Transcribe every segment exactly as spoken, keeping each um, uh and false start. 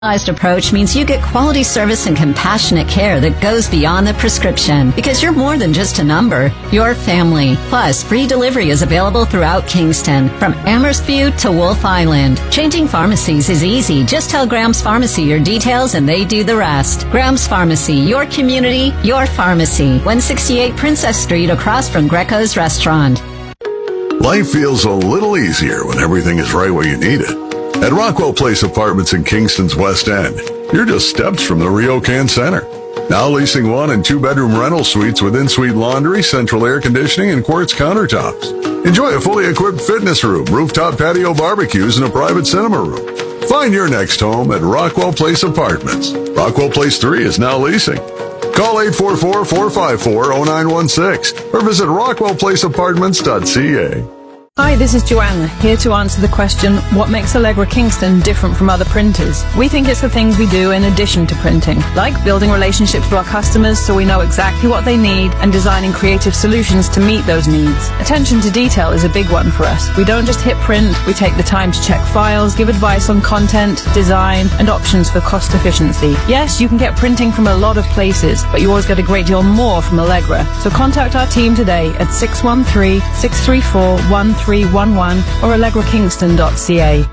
approach means you get quality service and compassionate care that goes beyond the prescription, because you're more than just a number. You're family. Plus, free delivery is available throughout Kingston, from Amherst View to Wolf Island. Changing pharmacies is easy. Just tell Graham's Pharmacy your details and they do the rest. Graham's Pharmacy, your community, your pharmacy. one sixty-eight Princess Street, across from Greco's Restaurant. Life feels a little easier when everything is right where you need it. At Rockwell Place Apartments in Kingston's West End, you're just steps from the RioCan Center. Now leasing one and two bedroom rental suites with in-suite laundry, central air conditioning, and quartz countertops. Enjoy a fully equipped fitness room, rooftop patio barbecues, and a private cinema room. Find your next home at Rockwell Place Apartments. Rockwell Place three is now leasing. Call eight four four, four five four, zero nine one six or visit rockwell place apartments dot c a. Hi, this is Joanna, here to answer the question, what makes Allegra Kingston different from other printers? We think it's the things we do in addition to printing, like building relationships with our customers so we know exactly what they need and designing creative solutions to meet those needs. Attention to detail is a big one for us. We don't just hit print, we take the time to check files, give advice on content, design, and options for cost efficiency. Yes, you can get printing from a lot of places, but you always get a great deal more from Allegra. So contact our team today at six one three, six three four, one three one one or allegra kingston dot c a.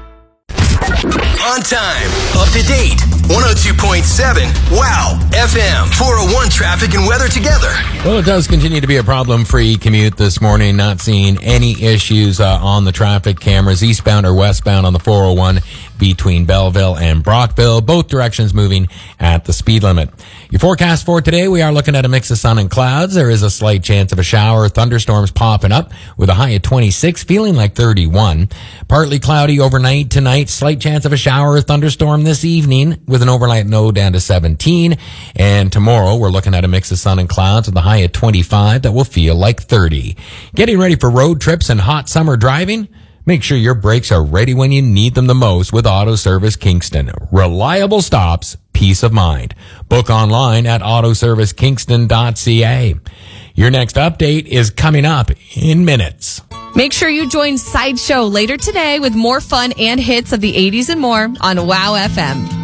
On time, up to date, one oh two point seven, Wow, F M, four oh one traffic and weather together. Well, it does continue to be a problem-free commute this morning. Not seeing any issues uh, on the traffic cameras, eastbound or westbound on the four oh one between Belleville and Brockville. Both directions moving at the speed limit. Your forecast for today, we are looking at a mix of sun and clouds. There is a slight chance of a shower. Thunderstorms popping up with a high of twenty-six, feeling like thirty-one. Partly cloudy overnight tonight. Slight chance of a shower or thunderstorm this evening with an overnight low down to seventeen. And tomorrow, we're looking at a mix of sun and clouds with a high of twenty-five that will feel like thirty. Getting ready for road trips and hot summer driving? Make sure your brakes are ready when you need them the most with Auto Service Kingston. Reliable stops, peace of mind. Book online at auto service kingston dot c a. Your next update is coming up in minutes. Make sure you join Sideshow later today with more fun and hits of the eighties and more on Wow F M.